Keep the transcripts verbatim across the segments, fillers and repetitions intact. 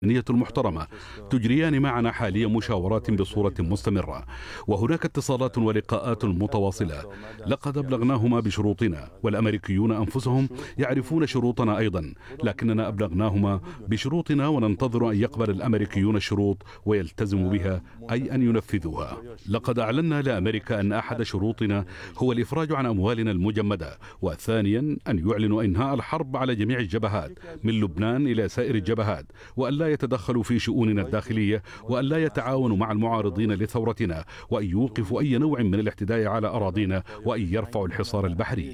الإيرانية المحترمة تجريان معنا حاليا مشاورات بصورة مستمرة، وهناك اتصالات ولقاءات متواصلة. لقد أبلغناهما بشروطنا، والأمريكيون أنفسهم يعرفون شروطنا أيضا، لكننا أبلغناهما بشروطنا وننتظر أن يقبل الأمريكيون الشروط ويلتزموا بها، أي أن ينفذوها. لقد أعلنا لأمريكا أن أحد شروطنا هو الإفراج عن أموالنا المجمدة، وثانيا أن يعلنوا إنهاء الحرب على جميع الجبهات من لبنان إلى سائر الجبهات، وأن لا يتدخلوا في شؤوننا الداخلية، وأن لا يتعاونوا مع المعارضين لثورتنا، وأن يوقفوا أي نوع من الاعتداء على أراضينا، وأن يرفعوا الحصار البحري.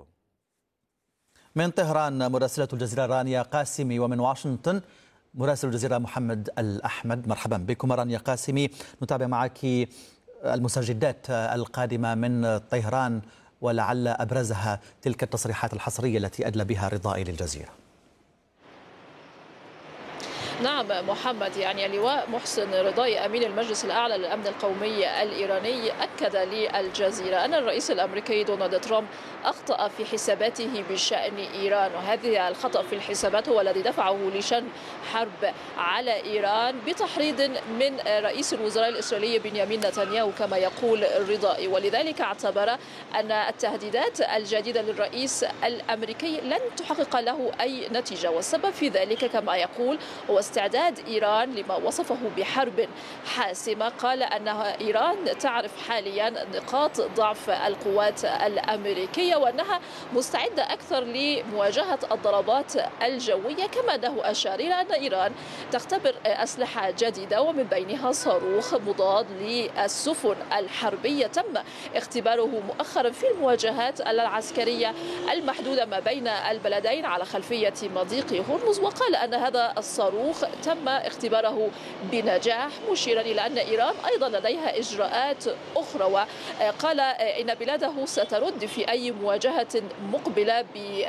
من طهران مراسلة الجزيرة رانيا قاسمي، ومن واشنطن مراسل الجزيرة محمد الأحمد. مرحبا بكم رانيا قاسمي. نتابع معك المستجدات القادمة من طهران، ولعل أبرزها تلك التصريحات الحصرية التي أدلى بها رضائي للجزيرة. نعم محمد، يعني اللواء محسن رضائي أمين المجلس الأعلى للأمن القومي الإيراني أكد للجزيرة أن الرئيس الأمريكي دونالد ترامب أخطأ في حساباته بشأن إيران، وهذا الخطأ في الحسابات هو الذي دفعه لشن حرب على إيران بتحريض من رئيس الوزراء الإسرائيلي بنيامين نتنياهو كما يقول الرضائي. ولذلك اعتبر أن التهديدات الجديدة للرئيس الأمريكي لن تحقق له أي نتيجة، والسبب في ذلك كما يقول هو استعداد إيران لما وصفه بحرب حاسمة. قال أن إيران تعرف حاليا نقاط ضعف القوات الأمريكية، وأنها مستعدة أكثر لمواجهة الضربات الجوية، كما أنه أشار إلى أن إيران تختبر أسلحة جديدة ومن بينها صاروخ مضاد للسفن الحربية تم اختباره مؤخرا في المواجهات العسكرية المحدودة ما بين البلدين على خلفية مضيق هرمز. وقال أن هذا الصاروخ تم اختباره بنجاح، مشيرا إلى أن إيران أيضا لديها إجراءات أخرى، وقال إن بلاده سترد في أي مواجهة مقبلة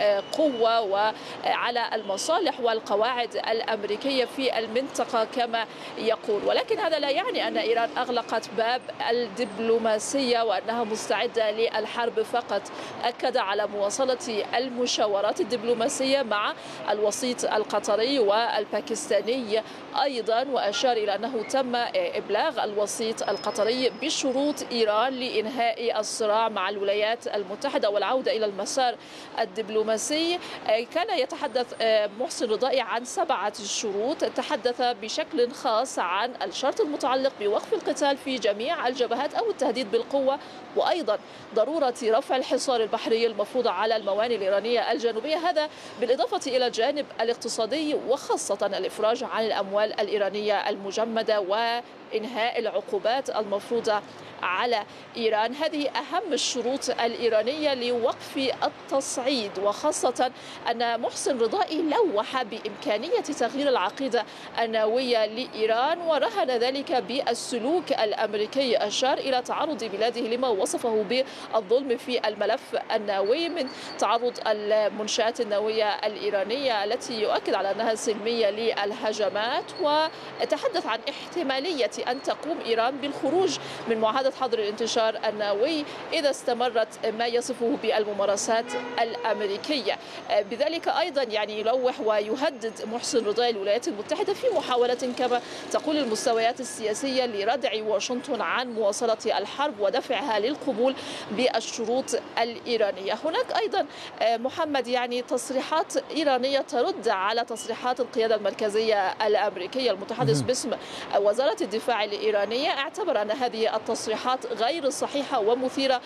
بقوة وعلى المصالح والقواعد الأمريكية في المنطقة كما يقول. ولكن هذا لا يعني أن إيران أغلقت باب الدبلوماسية وأنها مستعدة للحرب فقط. أكد على مواصلة المشاورات الدبلوماسية مع الوسيط القطري والباكستاني أيضا، وأشار إلى أنه تم إبلاغ الوسيط القطري بشروط إيران لإنهاء الصراع مع الولايات المتحدة والعودة إلى المسار الدبلوماسي. كان يتحدث محسن رضائي عن سبعة شروط، تحدث بشكل خاص عن الشرط المتعلق بوقف القتال في جميع الجبهات أو التهديد بالقوة، وأيضا ضرورة رفع الحصار البحري المفروض على الموانئ الإيرانية الجنوبية، هذا بالإضافة إلى الجانب الاقتصادي وخاصة الإفراج عن الأموال الإيرانية المجمدة وإنهاء العقوبات المفروضة على إيران. هذه أهم الشروط الإيرانية لوقف التصعيد، وخاصة أن محسن رضائي لوح بإمكانية تغيير العقيدة النووية لإيران ورهن ذلك بالسلوك الأمريكي. أشار إلى تعرض بلاده لما وصفه بالظلم في الملف النووي من تعرض المنشآت النووية الإيرانية التي يؤكد على أنها سلمية للهجمات، وتحدث عن احتمالية أن تقوم إيران بالخروج من معاهدة حظر الانتشار النووي إذا استمرت ما يصفه بالممارسات الأمريكية. بذلك أيضا يعني يلوح ويهدد محسن رضائي الولايات المتحدة في محاولة كما تقول المستويات السياسية لردع واشنطن عن مواصلة الحرب ودفعها للقبول بالشروط الإيرانية. هناك أيضا محمد يعني تصريحات إيرانية ترد على تصريحات القيادة المركزية الأمريكية. المتحدث باسم وزارة الدفاع الإيرانية اعتبر أن هذه التصريحات غير صحيحة ومثيرة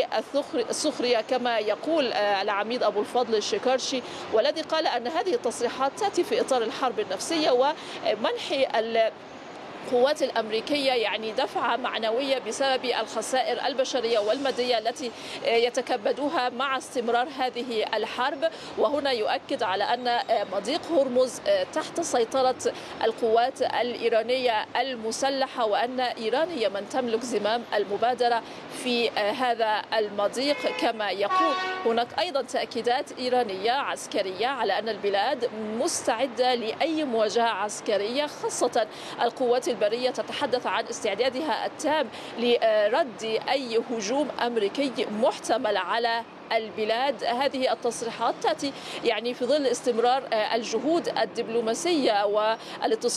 للسخرية كما يقول العميد أبو الفضل الشكارشي، والذي قال أن هذه التصريحات تأتي في إطار الحرب النفسية ومنح القوات الأمريكية يعني دفعة معنوية بسبب الخسائر البشرية والمادية التي يتكبدوها مع استمرار هذه الحرب. وهنا يؤكد على أن مضيق هرمز تحت سيطرة القوات الإيرانية المسلحة، وأن إيران هي من تملك زمام المبادرة في هذا المضيق كما يقول. هناك أيضا تأكيدات إيرانية عسكرية على أن البلاد مستعدة لأي مواجهة عسكرية، خاصة القوات البرية تتحدث عن استعدادها التام لرد أي هجوم أمريكي محتمل على البلاد. هذه التصريحات تأتي يعني في ظل استمرار الجهود الدبلوماسية والاتصال